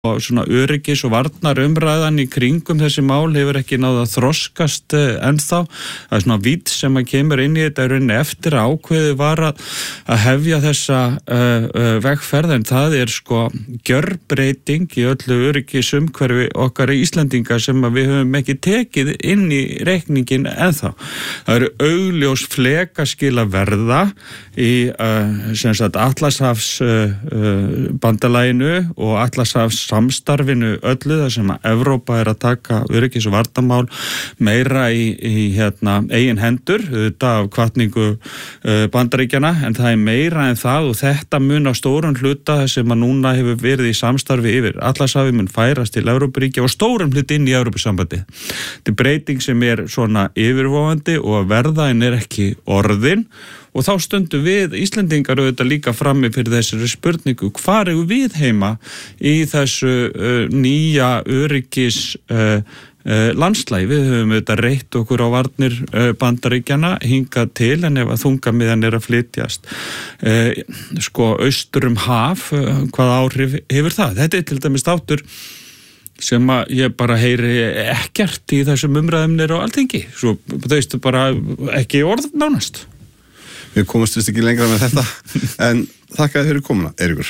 og svona öryggis og varnar umræðan í kringum þessi mál hefur ekki náð að þroskast ennþá. Það er svona vídd sem að kemur inn í þetta í rauninni eftir að ákveðið var að hefja þessa vegferð, en það er sko gjörbreyting í öllu öryggisumhverfi okkar Íslendinga sem að við höfum ekki tekið inn í reikningin ennþá. Það eru augljós flekaskil að verða í sem sagt Atlantshafs bandalaginu og Atlantshafs samstarfinu öllu, þar sem að Evrópa er að taka öryggis- og varnarmál meira í eigin hendur, þetta af hvatningu Bandaríkjanna, en það er meira en það og þetta mun á stórum hluta sem að núna hefur verið í samstarfi yfir Atlantshafi mun færast til Evrópuríkja og stórum hlut inn í Evrópusambandi. Þetta er breyting sem er svona yfirvofandi og að verða en er ekki orðin. Og þá stöndum við Íslendingar auðvitað líka frammi fyrir þessari spurningu, hvar eru við heima í þessu nýja öryggis landslægi? Við höfum auðvitað reitt okkur á varnir Bandaríkjanna hingað til, en ef að þungamiðjan er að flytjast sko austur haf, hvað áhrif hefur það? Þetta er til dæmis þáttur sem að ég bara heyri ekkert í þessum umræðum niður á Alþingi, svo þau veistu bara ekki orð nánast. Við komumst vist ekki lengra með þetta, en þakka fyrir komuna, Eiríkur.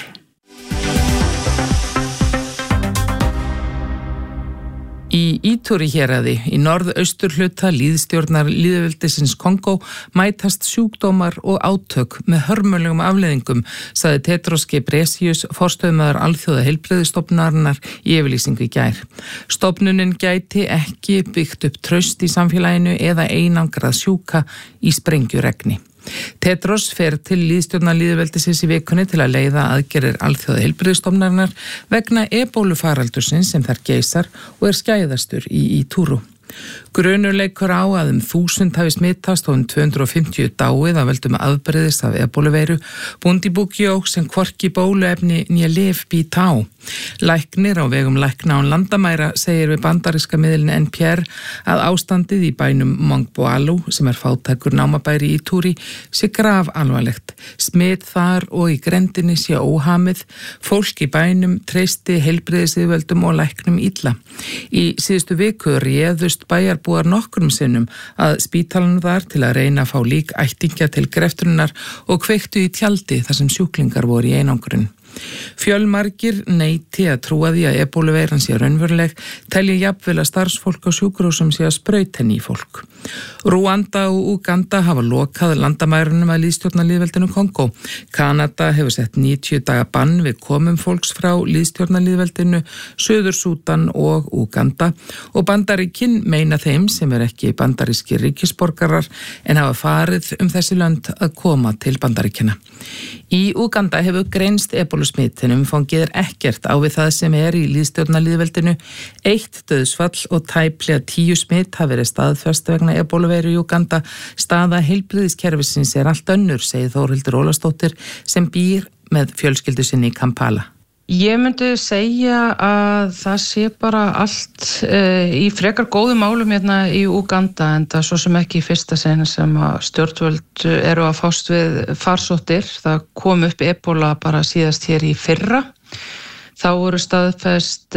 Í Ítúri héraði, í norðausturhluta lýðstjórnar lýðveldisins Kongó mætast sjúkdómar og átök með hörmulegum afleiðingum, sagði Tedros Ghebreyesus, forstöðumaður alþjóða heilbrigðisstofnunarinnar í yfirlýsingu í gær. Stofnunin gæti ekki byggt upp traust í samfélaginu eða einangrað sjúka í sprengjuregni. Tedros fer til lýðstjórnar lýðveldisins í vikunni til að leiða aðgerðir alþjóða heilbrigðisstofnunarinnar vegna ebólufaraldursins sem þar geisar og er skæðastur í Ítúru. Grunur leikur á að 1000 hafi smitast og 250 dáið af völdum afbrigðis af ebóluveiru, Bundibugyo sem hvorki bóluefni né lyf býta á. Læknir á vegum lækna án landamæra segir við bandaríska miðilinn NPR að ástandið í bænum Mongboalu, sem er fátækur námabæri í Ítúri, sé grafalvarlegt. Smit þar og í grendinni sé óhamið, fólk í bænum treysti heilbrigðisyfirvöldum og læknum illa. Í síðustu viku réðust bæjarbúar nokkrum sinnum að spítalanum þar til að reyna að fá lík ættingja til greftrunar og kveiktu í tjaldi þar sem sjúklingar voru í einangrun. Fjölmargir neiti að trúa því að ebóluveiran sé raunveruleg, telja jafnvel að starfsfólk á sjúkrahúsum sé að sprauta henni í fólk. Rúanda og Úganda hafa lokað landamærunum að lýðstjórnar lýðveldinu Kongó. Kanada hefur sett 90 daga bann við komum fólks frá lýðstjórnar lýðveldinu, Suður-Súdan og Úganda, og Bandaríkin meina þeim sem er ekki bandarískir ríkisborgarar en hafa farið þessi lönd að koma til Bandaríkjanna. Í Úganda hefur greinst ebólusmit en umfangið ekkert á við það sem er í lýðstjórnar lýðveldinu. 1 dauðsfall og tæplega 10 smit hafa verið staðfest vegna ebóluveiru í Úganda. Staða heilbrigðiskerfisins er allt önnur, segir Þórhildur Ólafsdóttir sem býr með fjölskyldu sinni í Kampala. Ég myndi segja að það sé bara allt í frekar góðum málum hérna í Úganda, en það svo sem ekki í fyrsta sinn sem að stjórnvöld eru að fást við farsóttir. Það kom upp ebóla bara síðast hér í fyrra. Þá voru staðfest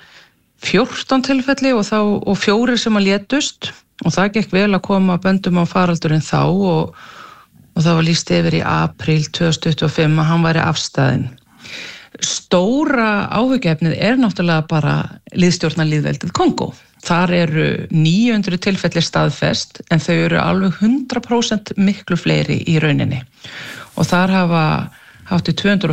14 tilfelli og 4 sem að létust, og það gekk vel að koma böndum á faraldurinn þá og það var lýst yfir í apríl 2025 að hann væri afstæðinn. Stóra áhyggjuefnið er náttúrulega bara lýðstjórnar lýðveldið Kongó. Þar eru 900 tilfelli staðfest, en þau eru alveg 100% miklu fleiri í rauninni. Og þar hafa hátt í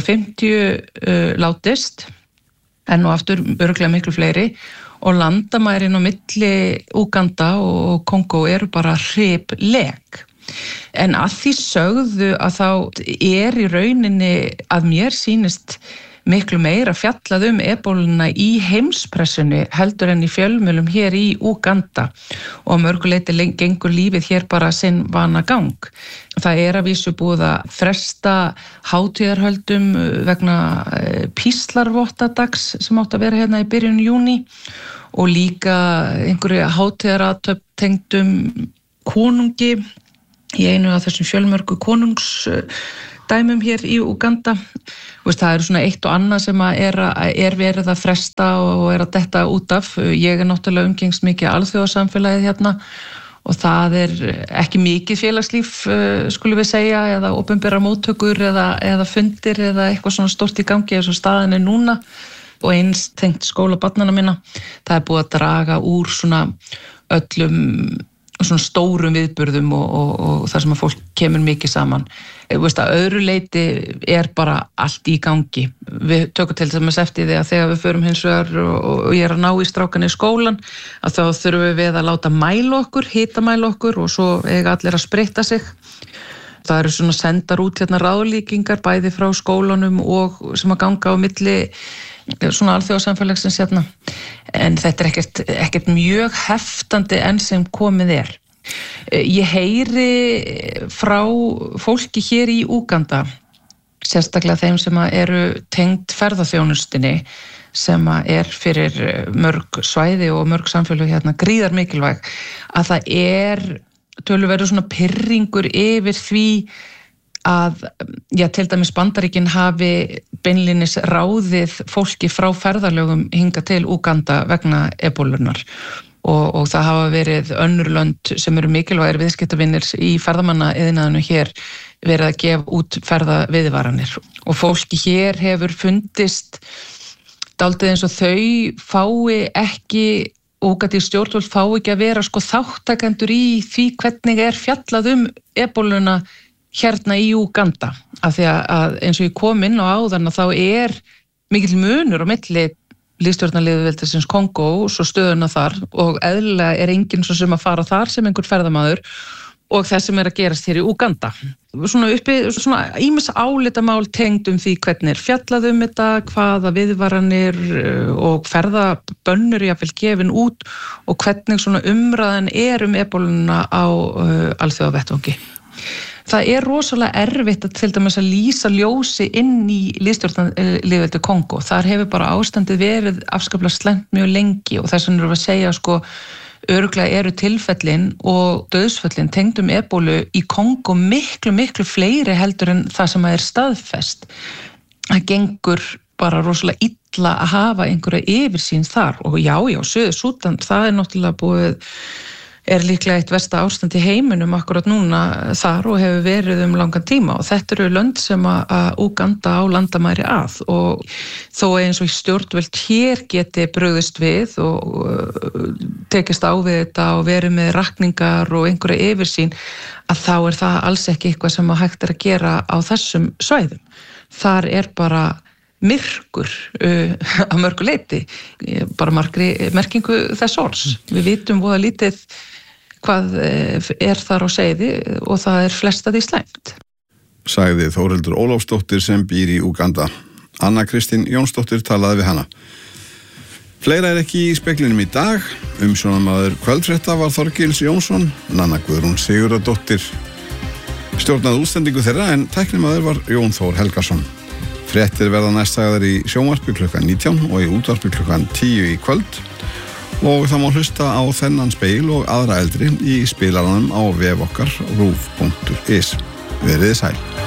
250 látist, en og aftur örugglega miklu fleiri, og landamærin á milli Úganda og Kongó eru bara hripleg. En að því sögðu að þá er í rauninni að mér sýnist miklu meira fjallað ebóluna í heimspressunni heldur en í fjölmiðlum hér í Úganda, og mörguleiti gengur lífið hér bara sinn vanagang. Það er að vísu búið að fresta hátíðarhöldum vegna píslarvottadags sem átt að vera hérna í byrjun júní, og líka einhverju hátíðarathöfn tengdum konungi í einu af þessum fjölmörgu dæmum hér í Uganda. Það eru svona eitt og annað sem er verið að fresta og er að detta út af. Ég er náttúrulega umgengst mikið alþjóðasamfélagið hérna og það er ekki mikið félagslíf, skulum við segja, eða opinberar móttökur eða fundir eða eitthvað svona stórt í gangi eins og staðan er núna og eins tengt skóla barnanna minna. Það er búið að draga úr svona öllum svona stórum viðburðum og þar sem að fólk kemur mikið saman. Að öðru leyti er bara allt í gangi. Við tökum til dæmis eftir því að þegar við förum hins vegar og ég er að ná í strákan í skólan að þá þurfum við að láta mæla okkur, hitamæla okkur og svo eiga allir að spritta sig. Það eru svona sendar út hérna ráðlíkingar bæði frá skólanum og sem að ganga á milli svona alþjóðasamfélagsins hérna. En þetta er ekkert mjög heftandi enn sem komið er. Ég heyri frá fólki hér í Uganda, sérstaklega þeim sem eru tengd ferðaþjónustinni, sem er fyrir mörg svæði og mörg samfélög hérna gríðar mikilvæg, að það er töluverður svona pirringur yfir því að til dæmis Bandaríkin hafi beinlínis ráðið fólki frá ferðalögum hingað til Uganda vegna ebólunar og það hafa verið önnur lönd sem eru mikilvægir viðskiptavinir í ferðamannaiðnaðinu hér verið að gefa út ferðaviðvaranir og fólki hér hefur fundist dálítið eins og þau fái ekki Ugandi stjórnvöld fá ekki að vera þáttakendur í því hvernig er fjallað ebóluna hérna í Uganda af því að eins og ég kom inn á áðan að þá er mikill munur á milli lýðstjórnarlýðveldisins Kongó og svo stöðuna þar og eðlilega er enginn svo sem að fara þar sem einhver ferðamaður og það sem er að gerast hér í Uganda. Svona ýmis álitamál tengd því hvernig er fjallað þetta, hvaða viðvaranir og ferðabönnur jafnvel gefin út og hvernig svona umræðan er ebóluna á alþjóðavettvangi. Það er rosalega erfitt að til dæmis að lýsa ljósi inn í lýðstjórnarlýðveldi Kongó. Þar hefur bara ástandið verið afskaplega slæmt mjög lengi og þess vegna erum við að segja örugglega eru tilfellin og dauðsföllin tengdum ebólu í Kongó miklu fleiri heldur en það sem er staðfest. Það gengur bara rosalega illa að hafa einhverja yfirsýn þar og já, Suður-Súdan, það er náttúrulega er líklega eitt versta ástand í heiminum akkurat núna þar og hefur verið langan tíma og þetta eru lönd sem að Uganda á landamæri að og þó eins og stjórnvöld hér geti brugðist við og tekist á við þetta og verið með rakningar og einhverja yfirsýn að þá er það alls ekki eitthvað sem hægt er að gera á þessum svæðum. Þar er bara myrkur að mörgu leyti, bara margri merkingu þess orðs. Við vitum voða lítið hvað er þar á seiði og það er flest að því slæmt. Sagði Þórhildur Ólafsdóttir sem býr í Uganda. Anna Kristín Jónsdóttir talaði við hana. Fleira er ekki í speklinum í dag. Umsjónarmaður kvöldfrétta var Þorgils Jónsson, Nanna Guðrún Sigurðardóttir stjórnaði útsendingu þeirra en tæknimaður var Jón Þór Helgason. Fréttir verða næstagaðar í sjónvarpi klukkan 19 og í útvarpi klukkan 10 í kvöld og það má hlusta á þennan speil og aðra eldri í spilaranum á vef okkar rúv.is. Verið sæl.